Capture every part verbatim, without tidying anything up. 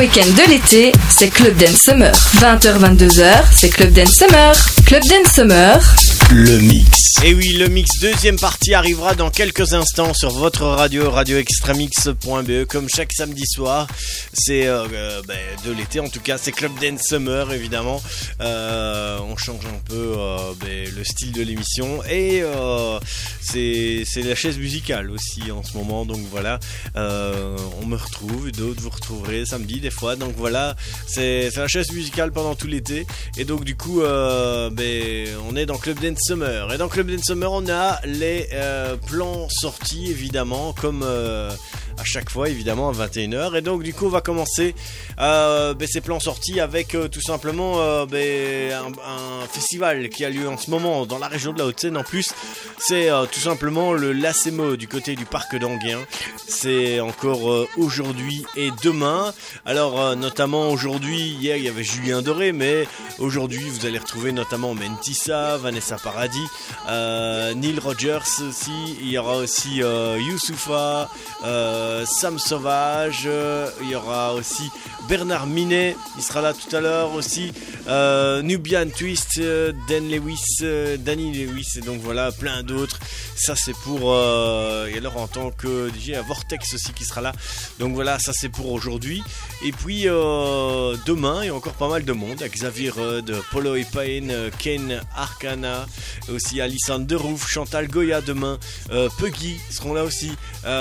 week-end de l'été, c'est Club Dance Summer. vingt heures vingt-deux heures, c'est Club Dance Summer. Club Dance Summer, le mix. Et oui, le mix deuxième partie arrivera dans quelques instants sur votre radio, radio extramix point b e, comme chaque samedi soir. C'est euh, euh, ben, de l'été en tout cas, c'est Club Dance Summer évidemment. Euh, on change un peu euh, ben, le style de l'émission et euh, c'est, c'est la chaise musicale aussi en ce moment. Donc voilà, euh, on me retrouve, d'autres vous retrouverez samedi des fois. Donc voilà, c'est, c'est la chaise musicale pendant tout l'été. Et donc du coup, euh, ben, on est dans Club Dance Summer. Et dans Club Dance Summer, on a les euh, plans sortis évidemment, comme euh, à chaque fois évidemment à vingt et une heures. Et donc du coup, on va commencer euh, ben, ces plans sortis avec euh, tout simplement euh, ben, un, un festival qui a lieu en ce moment dans la région de la Haute-Seine. En plus, c'est euh, tout simplement le Lacemo du côté du parc d'Anguien. C'est encore euh, aujourd'hui et demain. Alors euh, notamment aujourd'hui, hier il y avait Julien Doré, mais aujourd'hui vous allez retrouver notamment Mentissa, Vanessa Paradis, euh, Neil Rogers aussi. Il y aura aussi euh, Youssoufa, euh, Sam Sauvage, euh, il y aura aussi Bernard Minet, il sera là tout à l'heure aussi, euh, Nubian Twist, euh, Dan Lewis, euh, Danny Lewis, et donc voilà, plein d'autres. Ça c'est pour euh, et alors en tant que D J, il y a Vortex aussi qui sera là. Donc voilà, ça c'est pour aujourd'hui. Et puis euh, demain, il y a encore pas mal de monde. Xavier Rudd, Polo et Payne, Ken Arcana, aussi Alissandre Derouf, Chantal Goya demain, euh, Puggy seront là aussi.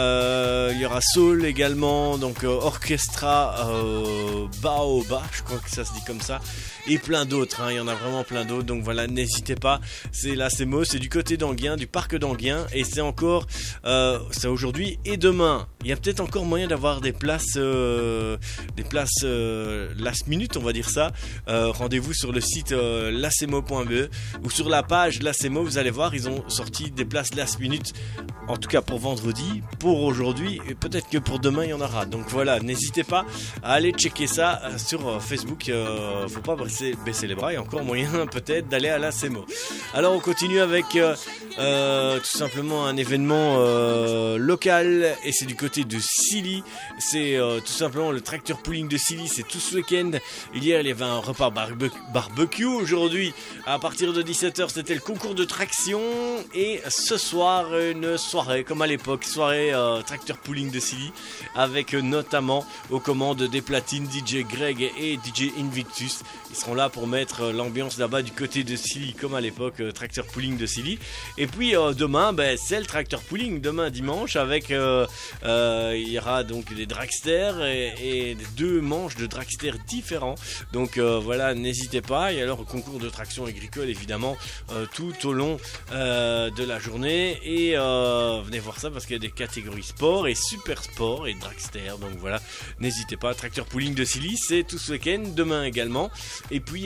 Euh, il y aura Soul également, donc euh, Orchestra euh, Baoba, je crois que ça se dit comme ça. Et plein d'autres, hein, il y en a vraiment plein d'autres. Donc voilà, n'hésitez pas. C'est là, c'est Mo, c'est du côté d'Anguien, du parc d'Anguien, et c'est encore, euh, c'est aujourd'hui et demain. Il y a peut-être encore moyen d'avoir des places, euh, des places euh, last minute, on va dire ça. Euh, rendez-vous sur le site euh, lacemo point b e ou sur la page Lacemo. Vous allez voir, ils ont sorti des places last minute. En tout cas pour vendredi, pour aujourd'hui, et peut-être que pour demain il y en aura. Donc voilà, n'hésitez pas à aller checker ça sur Facebook. Euh, faut pas baisser, baisser les bras, il y a encore moyen peut-être d'aller à la Lacemo. Alors on continue avec euh, euh, tout simplement un événement euh, local, et c'est du côté de Silly. C'est euh, tout simplement le tracteur pooling de Silly. C'est tout ce week-end. Hier il y avait un repas barbe- barbecue. Aujourd'hui à partir de dix-sept heures c'était le concours de traction, et ce soir une soirée comme à l'époque, soirée euh, tracteur pooling de Silly, avec euh, notamment aux commandes des platines D J Greg et D J Invictus. Ils seront là pour mettre euh, l'ambiance là-bas du côté de Silly, comme à l'époque, euh, tracteur pooling de Silly. Et puis euh, demain, ben, c'est le tracteur pooling, demain dimanche, avec euh, euh, il y aura donc des dragsters et, et deux manches de dragsters différents. Donc euh, voilà, n'hésitez pas. Et alors concours de traction agricole évidemment euh, tout au long euh, de la journée. Et euh, venez voir ça parce qu'il y a des catégories sport et super sport et dragster. Donc voilà, n'hésitez pas. Tracteur pooling de Silly, c'est tout ce week-end, demain également. Et puis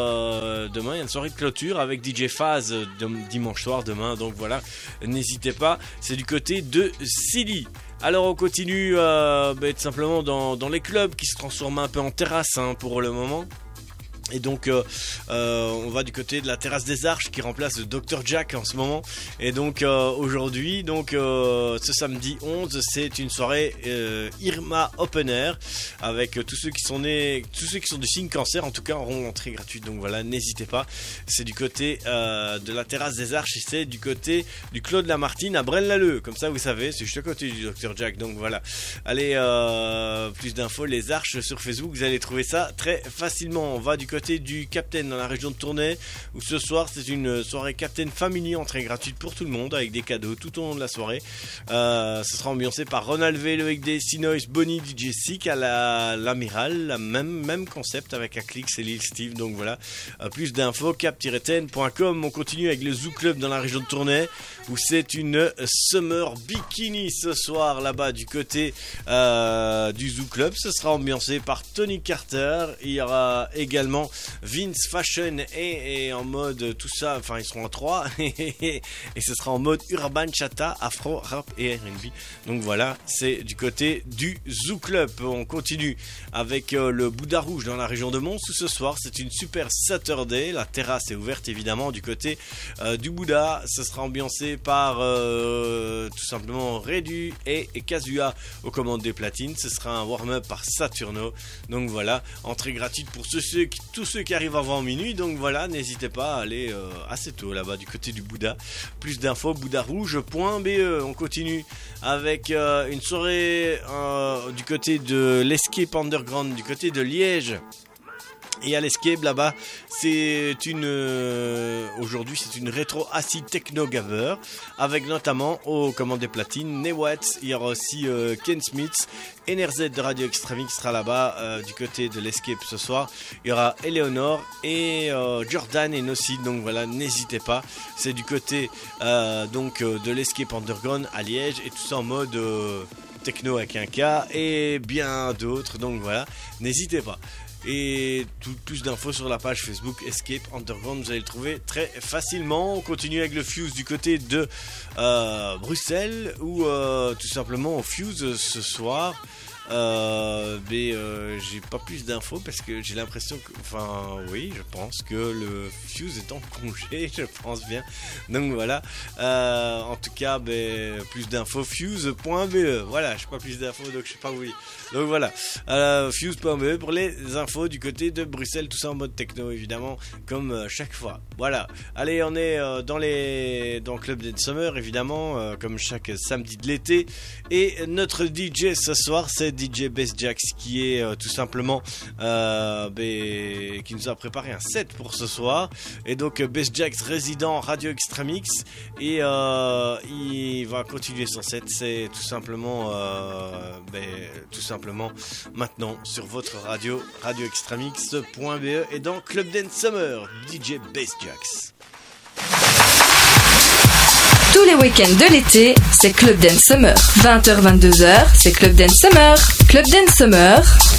euh, demain il y a une soirée de clôture avec D J Faz dimanche soir demain. Donc voilà, n'hésitez pas. C'est du côté de Silly. Alors on continue euh, bah, tout simplement dans, dans les clubs qui se transforment un peu en terrasse hein, pour le moment. Et donc euh, euh, on va du côté de la terrasse des Arches qui remplace le docteur Jack en ce moment. Et donc euh, aujourd'hui, donc euh, ce samedi onze, c'est une soirée euh, Irma Open Air avec euh, tous ceux qui sont nés, tous ceux qui sont du signe cancer en tout cas auront entrée gratuite. Donc voilà, n'hésitez pas. C'est du côté euh, de la terrasse des Arches et c'est du côté du Clos de la Martine à Braine-l'Alleud. Comme ça vous savez, c'est juste à côté du docteur Jack. Donc voilà, allez euh, plus d'infos les Arches sur Facebook, vous allez trouver ça très facilement. On va du côté côté du Captain dans la région de Tournai, où ce soir c'est une soirée Captain Family, entrée gratuite pour tout le monde avec des cadeaux tout au long de la soirée. Euh, ce sera ambiancé par Ronald V, Loïc D, Sinois, Bonnie, D J Sick à la l'Amiral, la même même concept avec Aclix et Lil Steve. Donc voilà, euh, plus d'infos cap tiret ten point com. On continue avec le Zoo Club dans la région de Tournai, où c'est une Summer Bikini ce soir là-bas du côté euh, du Zoo Club. Ce sera ambiancé par Tony Carter. Il y aura également évidemment Vince Fashion et, et en mode tout ça, enfin ils seront en trois et ce sera en mode Urban Chata, Afro, Rap et R and B. Donc voilà, c'est du côté du Zoo Club. On continue avec euh, le Bouddha Rouge dans la région de Mons où ce soir c'est une super Saturday. La terrasse est ouverte évidemment du côté euh, du Bouddha. Ce sera ambiancé par euh, tout simplement Redu et, et Kazua aux commandes des platines. Ce sera un warm-up par Saturno. Donc voilà, entrée gratuite pour ceux, ceux, tous ceux qui arrivent avant minuit. Donc voilà, n'hésitez pas à aller euh, assez tôt là-bas du côté du Bouddha. Plus d'infos bouddha rouge point b e. On continue avec euh, une soirée euh, du côté de l'Escape Underground, du côté de Liège. Et à l'Escape là-bas, c'est une euh, aujourd'hui c'est une rétro acid techno gaver avec notamment aux commandes des platines Newatts. Il y aura aussi euh, Ken Smith, N R Z de Radio Extramix sera là-bas euh, du côté de l'Escape ce soir. Il y aura Eleonore et euh, Jordan et Nossi. Donc voilà, n'hésitez pas. C'est du côté euh, donc euh, de l'Escape Underground à Liège et tout ça en mode euh, techno avec un K et bien d'autres. Donc voilà, n'hésitez pas. Et tout, plus d'infos sur la page Facebook Escape Underground, vous allez le trouver très facilement. On continue avec le Fuse du côté de euh, Bruxelles, où euh, tout simplement on Fuse ce soir. Euh, mais euh, j'ai pas plus d'infos parce que j'ai l'impression que, enfin oui, je pense que le Fuse est en congé, je pense bien. Donc voilà, euh, en tout cas, ben, plus d'infos fuse point b e. Voilà, je sais pas plus d'infos donc je sais pas où. Donc voilà, euh, fuse point b e pour les infos du côté de Bruxelles, tout ça en mode techno évidemment, comme euh, chaque fois. Voilà, allez, on est euh, dans les dans Club Dance Summer évidemment, euh, comme chaque samedi de l'été. Et notre D J ce soir, c'est D J Bassjax qui est euh, tout simplement euh, bah, qui nous a préparé un set pour ce soir. Et donc Bassjax résident Radio Extramix et euh, il va continuer son set. C'est tout simplement euh, bah, tout simplement maintenant sur votre radio radio extramix point b e et dans Club Dance Summer D J Bassjax. Tous les week-ends de l'été, c'est Club Dance Summer. vingt heures vingt-deux heures, c'est Club Dance Summer. Club Dance Summer.